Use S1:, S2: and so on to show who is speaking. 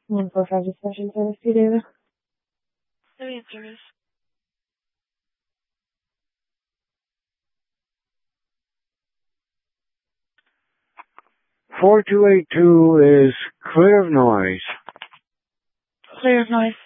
S1: 145 Dispatching Service, P. David.
S2: Civilian Service.
S3: "4282 is clear of noise.
S2: Clear of noise.